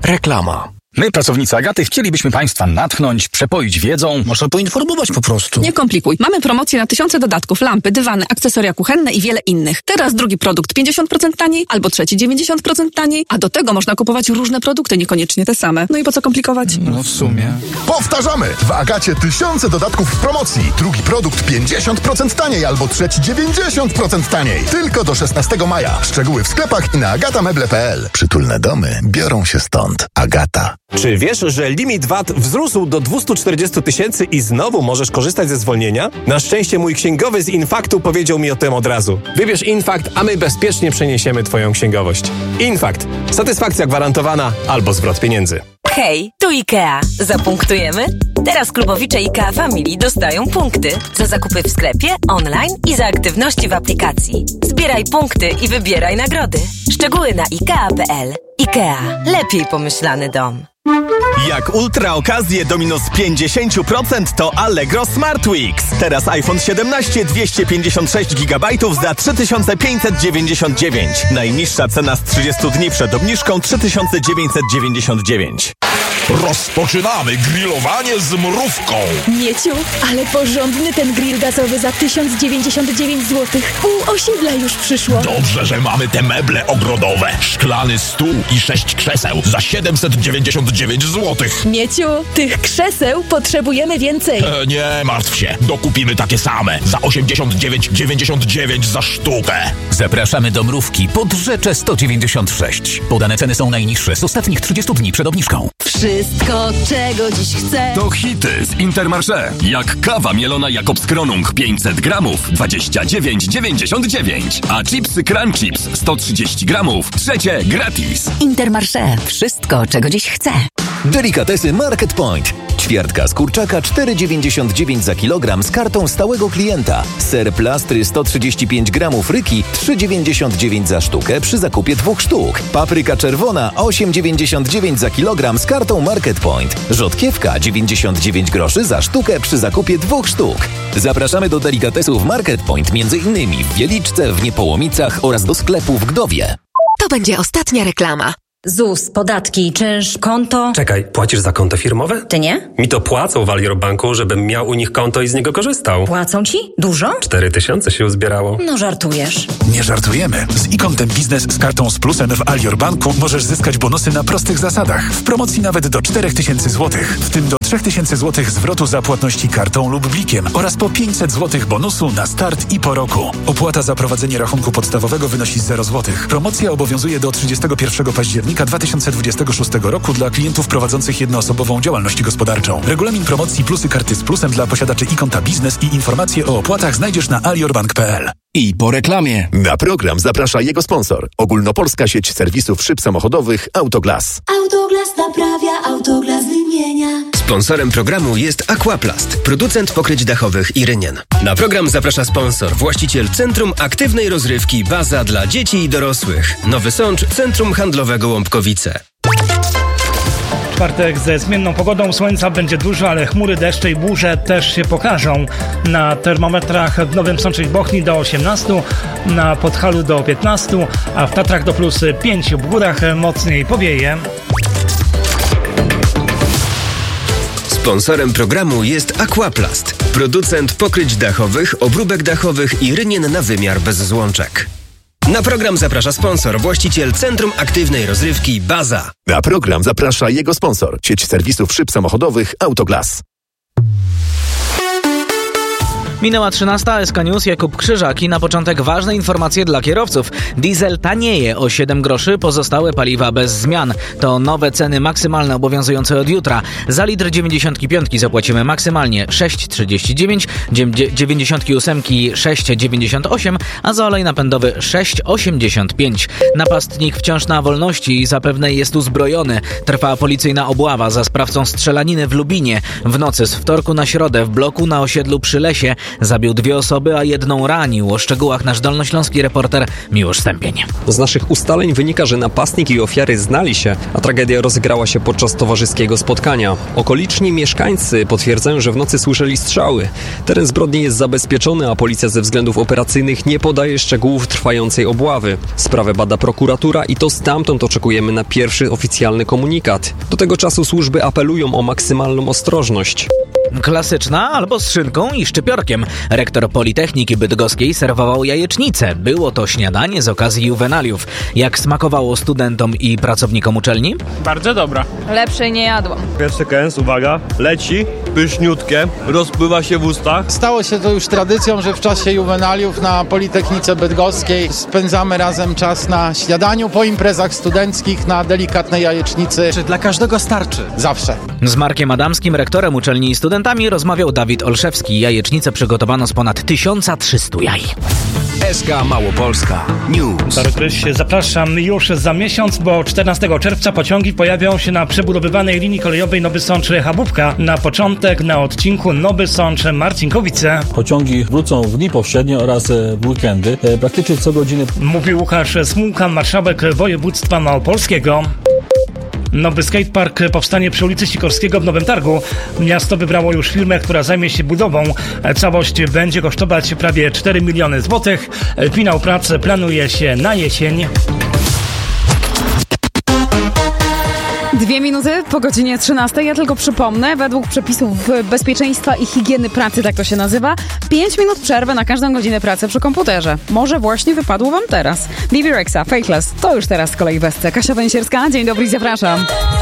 Reklama. My, pracownicy Agaty, chcielibyśmy Państwa natchnąć, przepoić wiedzą. Można poinformować po prostu. Nie komplikuj. Mamy promocję na tysiące dodatków, lampy, dywany, akcesoria kuchenne i wiele innych. Teraz drugi produkt 50% taniej, albo trzeci 90% taniej, a do tego można kupować różne produkty, niekoniecznie te same. No i po co komplikować? No w sumie. Powtarzamy! W Agacie tysiące dodatków w promocji. Drugi produkt 50% taniej, albo trzeci 90% taniej. Tylko do 16 maja. Szczegóły w sklepach i na agatameble.pl. Przytulne domy biorą się stąd. Agata. Czy wiesz, że limit VAT wzrósł do 240 000 i znowu możesz korzystać ze zwolnienia? Na szczęście mój księgowy z Infaktu powiedział mi o tym od razu. Wybierz Infakt, a my bezpiecznie przeniesiemy Twoją księgowość. Infakt. Satysfakcja gwarantowana albo zwrot pieniędzy. Hej, tu IKEA. Zapunktujemy? Teraz klubowicze IKEA Family dostają punkty za zakupy w sklepie, online i za aktywności w aplikacji. Zbieraj punkty i wybieraj nagrody. Szczegóły na IKEA.pl. IKEA. Lepiej pomyślany dom. Jak ultra okazję do minus 50% to Allegro Smart Weeks. Teraz iPhone 17 256 GB za 3599. Najniższa cena z 30 dni przed obniżką 3999. Rozpoczynamy grillowanie z mrówką. Mieciu, ale porządny ten grill gazowy za 1099 zł. Pół osiedla już przyszło. Dobrze, że mamy te meble ogrodowe. Szklany stół i 6 krzeseł za 799 zł. Mieciu, tych krzeseł potrzebujemy więcej. Nie martw się, dokupimy takie same za 89,99 za sztukę. Zapraszamy do mrówki pod Rzeczę 196. Podane ceny są najniższe z ostatnich 30 dni przed obniżką. Wszystko, czego dziś chcę. To hity z Intermarché. Jak kawa mielona Jakobs Kronung 500 gramów 29,99. A chipsy Crunch Chips 130 gramów trzecie gratis. Intermarché. Wszystko, czego dziś chcę. Delikatesy Market Point. Ćwiartka z kurczaka 4,99 za kilogram z kartą stałego klienta. Ser plastry 135 gramów ryki 3,99 za sztukę przy zakupie 2 sztuk. Papryka czerwona 8,99 za kilogram z kartą Market Point. Rzodkiewka 99 groszy za sztukę przy zakupie 2 sztuk. Zapraszamy do delikatesów Market Point m.in. w Wieliczce, w Niepołomicach oraz do sklepu w Gdowie. To będzie ostatnia reklama. ZUS, podatki, czynsz, konto. Czekaj, płacisz za konto firmowe? Ty nie? Mi to płacą w Alior Banku, żebym miał u nich konto i z niego korzystał. Płacą ci? Dużo? 4000 się uzbierało. No żartujesz. Nie żartujemy. Z e-Kontem Biznes z kartą z plusem w Alior Banku możesz zyskać bonusy na prostych zasadach. W promocji nawet do 4000 zł. W tym do 3000 zł zwrotu za płatności kartą lub blikiem oraz po 500 zł bonusu na start i po roku. Opłata za prowadzenie rachunku podstawowego wynosi 0 zł. Promocja obowiązuje do 31 października 2026 roku dla klientów prowadzących jednoosobową działalność gospodarczą. Regulamin promocji plusy karty z plusem dla posiadaczy e-Konta Biznes i informacje o opłatach znajdziesz na aliorbank.pl. I po reklamie. Na program zaprasza jego sponsor. Ogólnopolska sieć serwisów szyb samochodowych Autoglas. Autoglas naprawia, Autoglas wymienia. Sponsorem programu jest Aquaplast, producent pokryć dachowych i rynien. Na program zaprasza sponsor, właściciel Centrum Aktywnej Rozrywki Baza dla dzieci i dorosłych. Nowy Sącz, Centrum Handlowego Łąbkowice. Czwartek ze zmienną pogodą, słońca będzie dużo, ale chmury, deszcze i burze też się pokażą. Na termometrach w Nowym Sączu i Bochni do 18, na Podhalu do 15, a w Tatrach do +5, w górach mocniej powieje. Sponsorem programu jest Aquaplast, producent pokryć dachowych, obróbek dachowych i rynien na wymiar bez złączek. Na program zaprasza sponsor, właściciel Centrum Aktywnej Rozrywki Baza. Na program zaprasza jego sponsor, sieć serwisów szyb samochodowych Autoglas. Minęła 13, SK News, Jakub Krzyżak i na początek ważne informacje dla kierowców. Diesel tanieje o 7 groszy, pozostałe paliwa bez zmian. To nowe ceny maksymalne obowiązujące od jutra. Za litr 95 zapłacimy maksymalnie 6,39, 98 6,98, a za olej napędowy 6,85. Napastnik wciąż na wolności i zapewne jest uzbrojony. Trwa policyjna obława za sprawcą strzelaniny w Lubinie. W nocy z wtorku na środę w bloku na osiedlu przy Lesie Zabił 2 osoby, a 1 ranił. O szczegółach nasz dolnośląski reporter Miłosz Stępień. Z naszych ustaleń wynika, że napastnik i ofiary znali się, a tragedia rozegrała się podczas towarzyskiego spotkania. Okoliczni mieszkańcy potwierdzają, że w nocy słyszeli strzały. Teren zbrodni jest zabezpieczony, a policja ze względów operacyjnych nie podaje szczegółów trwającej obławy. Sprawę bada prokuratura i to stamtąd oczekujemy na pierwszy oficjalny komunikat. Do tego czasu służby apelują o maksymalną ostrożność. Klasyczna albo z szynką i szczypiorkiem. Rektor Politechniki Bydgoskiej serwował jajecznicę. Było to śniadanie z okazji juwenaliów. Jak smakowało studentom i pracownikom uczelni? Bardzo dobra. Lepszej nie jadłam. Pierwszy kęs, uwaga, leci, pyszniutkie, rozpływa się w ustach. Stało się to już tradycją, że w czasie juwenaliów na Politechnice Bydgoskiej spędzamy razem czas na śniadaniu, po imprezach studenckich, na delikatnej jajecznicy. Czy dla każdego starczy? Zawsze. Z Markiem Adamskim, rektorem uczelni i studentami, rozmawiał Dawid Olszewski. Jajecznicę przygotowano z ponad 1300 jaj. SK Małopolska News. Stary Kryś, zapraszam już za miesiąc, bo 14 czerwca pociągi pojawią się na przebudowywanej linii kolejowej Nowy Sącz-Chabówka. Na początek na odcinku Nowy Sącz-Marcinkowice. Pociągi wrócą w dni powszednie oraz w weekendy, praktycznie co godziny. Mówił Łukasz Smułka, marszałek województwa małopolskiego. Nowy skatepark powstanie przy ulicy Sikorskiego w Nowym Targu. Miasto wybrało już firmę, która zajmie się budową. Całość będzie kosztować prawie 4 miliony złotych. Finał prac planuje się na jesień. 2 minuty po godzinie 13. Ja tylko przypomnę, według przepisów bezpieczeństwa i higieny pracy, tak to się nazywa, 5 minut przerwy na każdą godzinę pracy przy komputerze. Może właśnie wypadło wam teraz. Bibi Rexa, Fakeless. To już teraz z kolei w SC. Kasia Węsierska, dzień dobry i zapraszam.